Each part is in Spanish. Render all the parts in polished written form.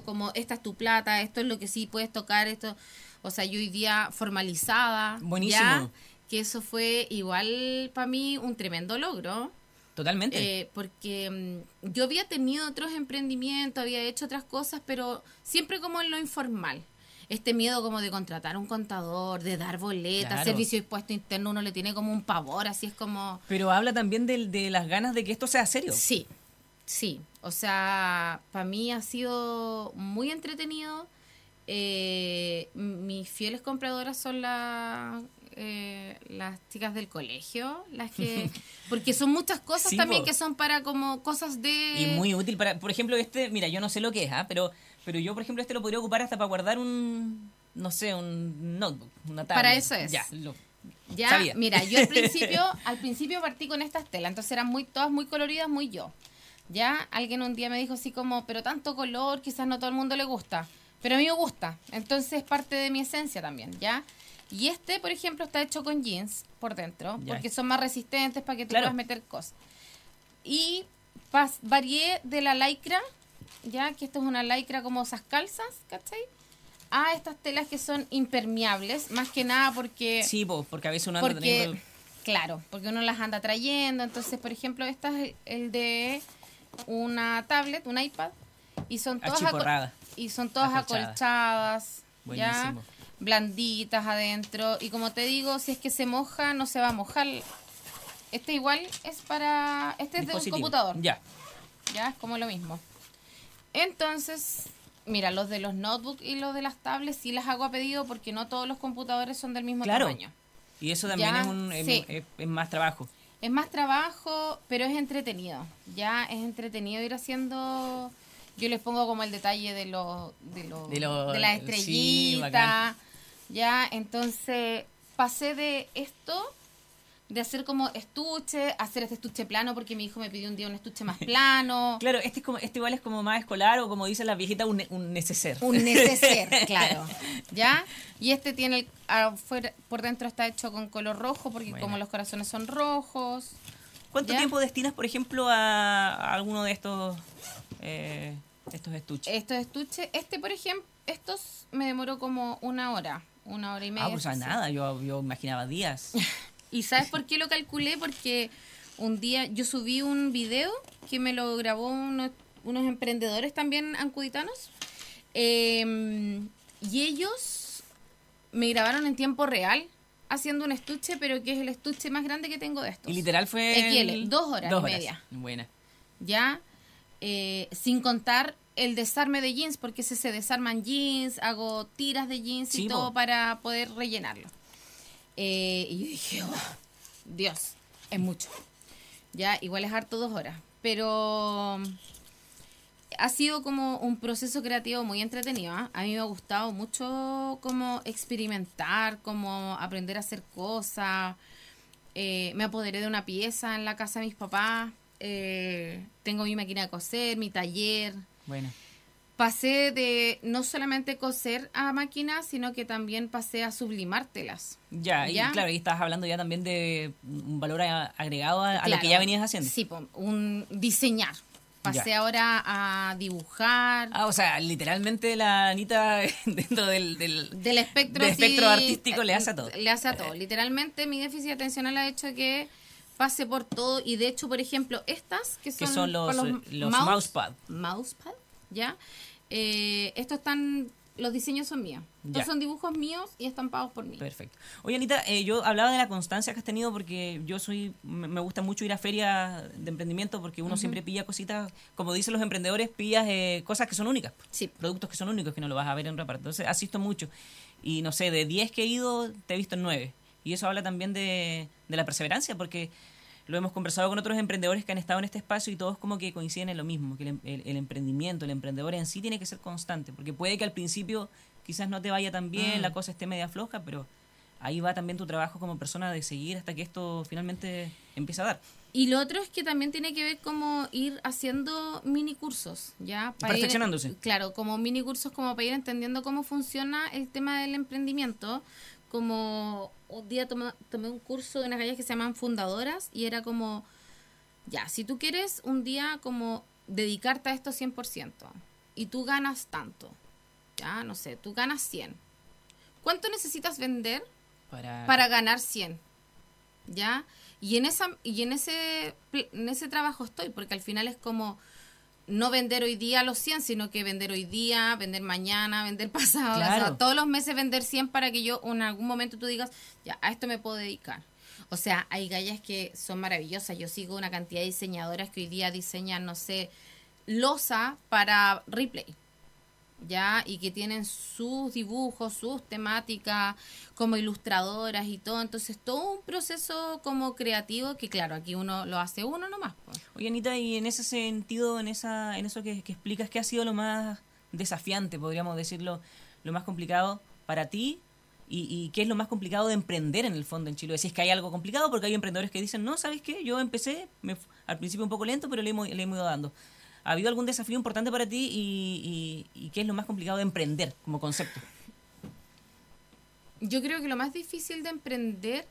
esto, como esta es tu plata, esto es lo que sí puedes tocar, esto, o sea, yo hoy día formalizada. Buenísimo. ¿Ya? Que eso fue igual para mí un tremendo logro. Totalmente. Porque yo había tenido otros emprendimientos, había hecho otras cosas, pero siempre como en lo informal. Este miedo como de contratar un contador, de dar boletas, Claro. servicio de impuesto interno, uno le tiene como un pavor, así es como... Pero habla también de las ganas de que esto sea serio. Sí, sí. O sea, para mí ha sido muy entretenido. Mis fieles compradoras son las chicas del colegio, las que porque son muchas cosas Sí, también po. que son para como cosas de... Y muy útil para, por ejemplo, mira, yo no sé lo que es, pero yo, por ejemplo, lo podría ocupar hasta para guardar no sé, un notebook, una tablet. Para eso es. Ya, sabía. mira, yo al principio partí con estas telas, entonces eran todas muy coloridas, muy yo. Ya, alguien un día me dijo así como, pero tanto color, quizás no todo el mundo le gusta, pero a mí me gusta, entonces es parte de mi esencia también, ¿ya? Y por ejemplo, está hecho con jeans por dentro, Ya. porque son más resistentes para que tú Claro. puedas meter cosas. Y varié de la lycra, ya, que esto es una lycra como esas calzas, ¿cachai? A estas telas que son impermeables, más que nada porque... Sí, porque a veces uno anda teniendo... Claro, porque uno las anda trayendo. Entonces, por ejemplo, esta es el de una tablet, un iPad, y son todas Achiporrada. acolchadas, ya, Buenísimo. blanditas adentro. Y como te digo, si es que se moja, no se va a mojar. Este igual es para... Este es de un computador. Ya. Ya, es como lo mismo. Entonces, mira, los de los notebooks y los de las tablets sí las hago a pedido porque no todos los computadores son del mismo Claro. tamaño. Y eso también Ya, sí. es más trabajo. Es más trabajo, pero es entretenido. Ya es entretenido ir haciendo... Yo les pongo como el detalle de la estrellita. Sí, ya, entonces pasé de esto, de hacer como estuche, hacer este estuche plano, porque mi hijo me pidió un día un estuche más plano. Claro, este igual es como más escolar o como dicen las viejitas, un neceser. Un neceser, claro. ¿Ya? Y este tiene afuera, por dentro está hecho con color rojo, porque Bueno. como los corazones son rojos. ¿Cuánto ¿Ya? tiempo destinas, por ejemplo, a alguno de estos estuches? Estos estuches, por ejemplo, estos me demoró como 1 hora y media. Pues a sí. nada, yo imaginaba días. ¿Y sabes por qué lo calculé? Porque un día yo subí un video que me lo grabó unos emprendedores también ancuditanos. Y ellos me grabaron en tiempo real haciendo un estuche, pero que es el estuche más grande que tengo de estos. Y literal fue... XL, 2 horas y media. Buena. ¿Ya? Sin contar el desarme de jeans, porque se desarman jeans, hago tiras de jeans Sí, y todo para poder rellenarlo. Y yo dije, oh, Dios, es mucho. Ya, igual es harto 2 horas. Pero ha sido como un proceso creativo muy entretenido. ¿Eh? A mí me ha gustado mucho como experimentar, como aprender a hacer cosas. Me apoderé de una pieza en la casa de mis papás. Tengo mi máquina de coser, mi taller. Bueno. Pasé de no solamente coser a máquina, sino que también pasé a sublimar telas. Ya, y claro, ahí estabas hablando ya también de un valor agregado a lo que ya venías haciendo. Sí, un diseñar. Pasé ahora a dibujar. O sea, literalmente la Anita dentro del espectro, espectro artístico le hace a todo. Le hace a todo. Literalmente mi déficit atencional ha hecho que pase por todo. Y de hecho, por ejemplo, estas que son los mousepad. Mousepad, ¿ya? Estos los diseños son míos. Estos son dibujos míos y estampados por mí. Perfecto. Oye, Anita, yo hablaba de la constancia que has tenido porque me gusta mucho ir a ferias de emprendimiento porque uno siempre pilla cositas, como dicen los emprendedores, pillas cosas que son únicas. Sí. Productos que son únicos que no lo vas a ver en otra parte. Entonces, asisto mucho. Y no sé, de 10 que he ido, te he visto en 9. Y eso habla también de la perseverancia porque lo hemos conversado con otros emprendedores que han estado en este espacio y todos como que coinciden en lo mismo, que el emprendimiento, el emprendedor en sí tiene que ser constante, porque puede que al principio quizás no te vaya tan bien, la cosa esté media floja, pero ahí va también tu trabajo como persona de seguir hasta que esto finalmente empiece a dar. Y lo otro es que también tiene que ver como ir haciendo mini cursos, ¿ya? Perfeccionándose. Claro, como mini cursos como para ir entendiendo cómo funciona el tema del emprendimiento. Como un día tomé un curso de unas gallas que se llaman fundadoras y era como, ya, si tú quieres un día como dedicarte a esto 100%, y tú ganas tanto, ya, no sé, tú ganas 100. ¿Cuánto necesitas vender para ganar 100? ¿Ya? Y en ese trabajo estoy, porque al final es como no vender hoy día los 100, sino que vender hoy día, vender mañana, vender pasado, Claro. o sea, todos los meses vender 100 para que yo en algún momento tú digas, ya, a esto me puedo dedicar. O sea, hay gallas que son maravillosas. Yo sigo una cantidad de diseñadoras que hoy día diseñan, no sé, losa para Ripley, ¿ya? Y que tienen sus dibujos, sus temáticas como ilustradoras y todo. Entonces, todo un proceso como creativo que, claro, aquí uno lo hace uno nomás, pues. Oye, Anita, y en ese sentido, en eso que explicas, ¿qué ha sido lo más desafiante, podríamos decirlo, lo más complicado para ti? ¿Y qué es lo más complicado de emprender en el fondo en Chile? Si es que hay algo complicado, porque hay emprendedores que dicen, no, ¿sabes qué? Yo empecé, al principio un poco lento, pero le hemos ido dando. ¿Ha habido algún desafío importante para ti y qué es lo más complicado de emprender como concepto? Yo creo que lo más difícil de emprender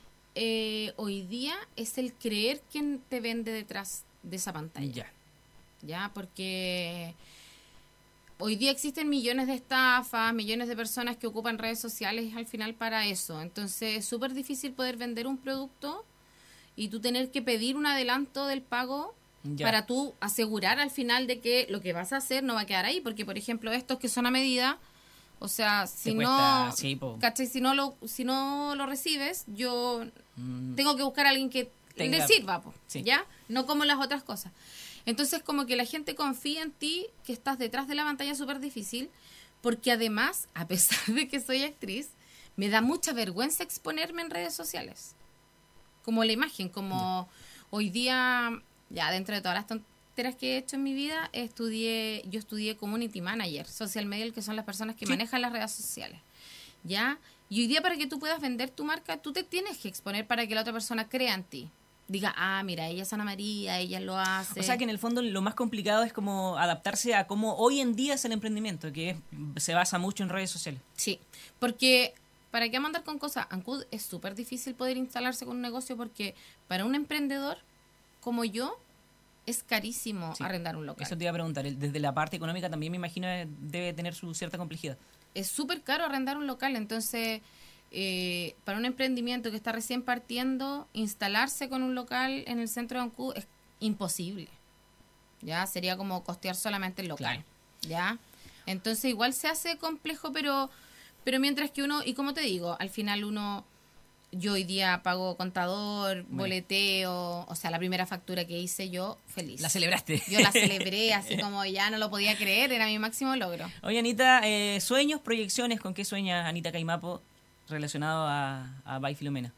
hoy día es el creer quién te vende detrás de esa pantalla. Ya, porque hoy día existen millones de estafas, millones de personas que ocupan redes sociales al final para eso. Entonces es súper difícil poder vender un producto y tú tener que pedir un adelanto del pago para tú asegurar al final de que lo que vas a hacer no va a quedar ahí. Porque, por ejemplo, estos que son a medida, o sea, si no, ¿cachai? Si no lo recibes, yo tengo que buscar a alguien que le sirva, ¿ya? No como las otras cosas. Entonces, como que la gente confía en ti, que estás detrás de la pantalla, es súper difícil, porque además, a pesar de que soy actriz, me da mucha vergüenza exponerme en redes sociales. Como la imagen, como hoy día, ya dentro de todas las tonteras que he hecho en mi vida, yo estudié Community Manager, Social Media, que son las personas que manejan las redes sociales, ¿ya? Y hoy día para que tú puedas vender tu marca, tú te tienes que exponer para que la otra persona crea en ti. Diga, mira, ella es Ana María, ella lo hace. O sea que en el fondo lo más complicado es como adaptarse a cómo hoy en día es el emprendimiento, que se basa mucho en redes sociales. Sí, porque ¿para qué andar con cosas? Ancud es súper difícil poder instalarse con un negocio porque para un emprendedor como yo es carísimo arrendar un local. Eso te iba a preguntar, desde la parte económica también me imagino debe tener su cierta complejidad. Es súper caro arrendar un local, entonces para un emprendimiento que está recién partiendo, instalarse con un local en el centro de Ancud es imposible. Ya sería como costear solamente el local. Claro. Ya. Entonces igual se hace complejo, pero mientras que uno, y como te digo, al final yo hoy día pago contador, boleteo, o sea, la primera factura que hice yo, feliz. ¿La celebraste? Yo la celebré, así como ya no lo podía creer, era mi máximo logro. Oye, Anita, sueños, proyecciones, ¿con qué sueña Anita Caimapo relacionado a By Filomena?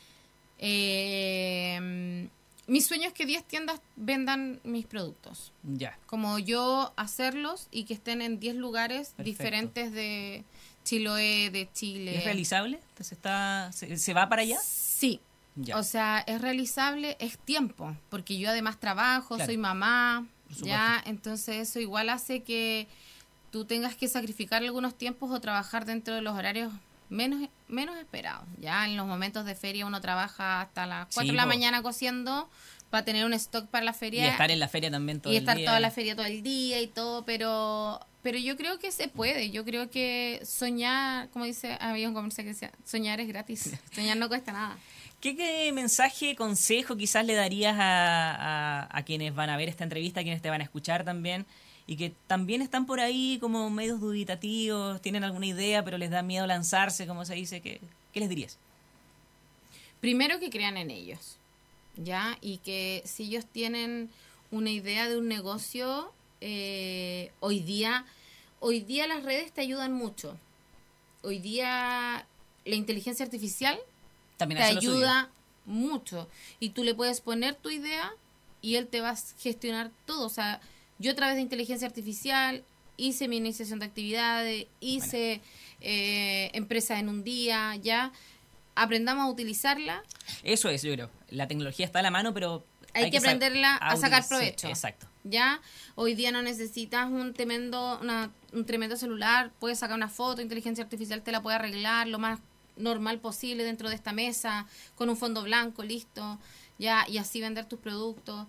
Mi sueño es que 10 tiendas vendan mis productos. Ya. Como yo hacerlos y que estén en 10 lugares diferentes de Chiloé, de Chile. ¿Es realizable? Entonces ¿se va para allá? Sí. Ya. O sea, es realizable, es tiempo, porque yo además trabajo, soy mamá, ya, entonces eso igual hace que tú tengas que sacrificar algunos tiempos o trabajar dentro de los horarios menos esperados. Ya en los momentos de feria uno trabaja hasta las 4 de la mañana cosiendo para tener un stock para la feria. Y estar en la feria también todo el día. Y estar toda la feria todo el día y todo, pero yo creo que se puede. Yo creo que soñar, como había un comercial que decía, soñar es gratis. Soñar no cuesta nada. ¿Qué mensaje, consejo quizás le darías a quienes van a ver esta entrevista, a quienes te van a escuchar también, y que también están por ahí como medios dubitativos, tienen alguna idea, pero les da miedo lanzarse, como se dice? ¿Qué les dirías? Primero, que crean en ellos, ¿ya? Y que si ellos tienen una idea de un negocio, hoy día las redes te ayudan mucho. Hoy día la inteligencia artificial también te ayuda mucho. Y tú le puedes poner tu idea y él te va a gestionar todo. O sea, yo a través de inteligencia artificial hice mi iniciación de actividades, hice empresas en un día, ya. Aprendamos a utilizarla. Eso es, yo creo. La tecnología está a la mano, pero hay que aprenderla a sacar provecho. Sí, exacto. Ya, hoy día no necesitas un tremendo celular, puedes sacar una foto, inteligencia artificial te la puede arreglar lo más normal posible dentro de esta mesa, con un fondo blanco, listo, ya, y así vender tus productos.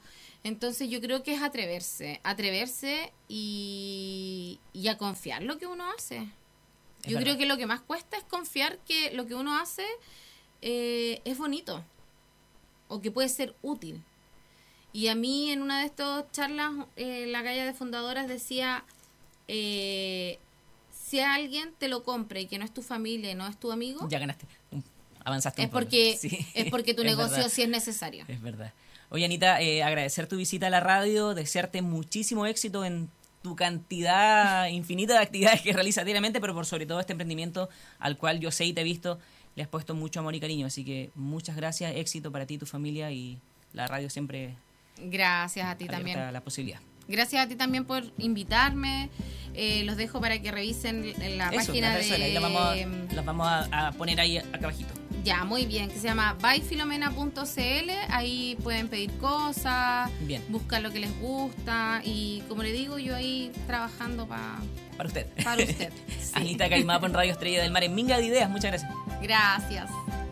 Entonces yo creo que es atreverse y a confiar lo que uno hace. Yo creo que lo que más cuesta es confiar que lo que uno hace es bonito o que puede ser útil. Y a mí en una de estas charlas, la Galla de Fundadoras decía, si alguien te lo compra y que no es tu familia y no es tu amigo, ya ganaste, avanzaste un poco. Sí. Es porque tu negocio verdad. Sí es necesario. Es verdad. Oye, Anita, agradecer tu visita a la radio, desearte muchísimo éxito en tu cantidad infinita de actividades que realizas diariamente, pero por sobre todo este emprendimiento al cual yo sé y te he visto, le has puesto mucho amor y cariño. Así que muchas gracias, éxito para ti y tu familia, y la radio siempre... Gracias a ti también. La posibilidad. Gracias a ti también por invitarme. Los dejo para que revisen la página de... Ahí las vamos a poner ahí acá abajito. Ya, muy bien, que se llama byfilomena.cl. Ahí pueden pedir cosas, buscar lo que les gusta. Y como le digo, yo ahí trabajando para usted. Para usted. Sí. Anita Caimapa en Radio Estrella del Mar, en Minga de Ideas. Muchas gracias. Gracias.